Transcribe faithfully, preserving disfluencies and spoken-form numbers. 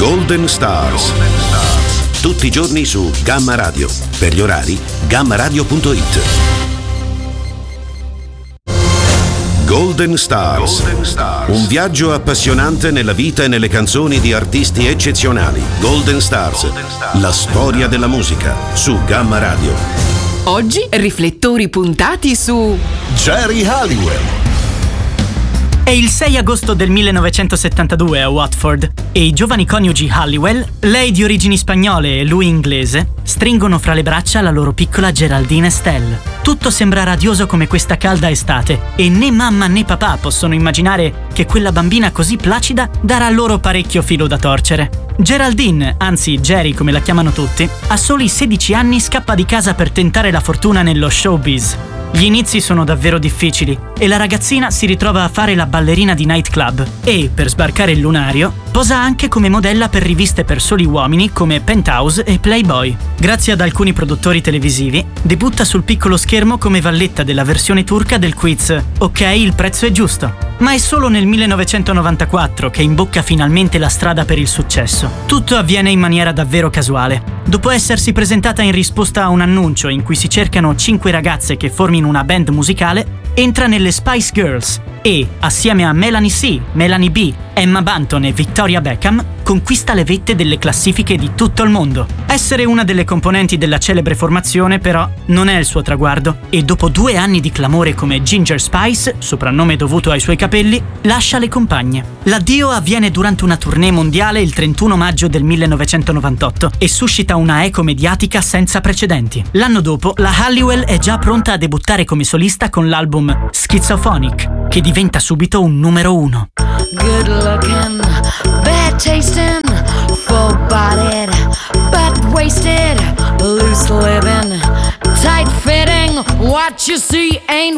Golden Stars. Tutti i giorni su Gamma Radio. Per gli orari, gamma radio punto it. Golden Stars. Golden Stars. Un viaggio appassionante nella vita e nelle canzoni di artisti eccezionali. Golden Stars. Golden Stars. La storia della musica su Gamma Radio. Oggi riflettori puntati su Geri Halliwell. È il sei agosto del millenovecentosettantadue a Watford e i giovani coniugi Halliwell, lei di origini spagnole e lui inglese, stringono fra le braccia la loro piccola Geraldine Estelle. Tutto sembra radioso come questa calda estate e né mamma né papà possono immaginare che quella bambina così placida darà loro parecchio filo da torcere. Geraldine, anzi Geri come la chiamano tutti, a soli sedici anni scappa di casa per tentare la fortuna nello showbiz. Gli inizi sono davvero difficili e la ragazzina si ritrova a fare la ballerina di nightclub e, per sbarcare il lunario, posa anche come modella per riviste per soli uomini come Penthouse e Playboy. Grazie ad alcuni produttori televisivi, debutta sul piccolo schermo come valletta della versione turca del quiz Ok, il prezzo è giusto. Ma è solo nel millenovecentonovantaquattro che imbocca finalmente la strada per il successo. Tutto avviene in maniera davvero casuale. Dopo essersi presentata in risposta a un annuncio in cui si cercano cinque ragazze che formino una band musicale, entra nelle Spice Girls e, assieme a Melanie C, Melanie B, Emma Bunton e Victoria Beckham, conquista le vette delle classifiche di tutto il mondo. Essere una delle componenti della celebre formazione, però, non è il suo traguardo e dopo due anni di clamore come Ginger Spice, soprannome dovuto ai suoi capelli, lascia le compagne. L'addio avviene durante una tournée mondiale il trentuno maggio del millenovecentonovantotto e suscita una eco mediatica senza precedenti. L'anno dopo, la Halliwell è già pronta a debuttare come solista con l'album Schizophonic, che diventa subito un numero uno. Good looking, bad tasting, full bodied, but wasted, loose living, tight fitting, what you see ain't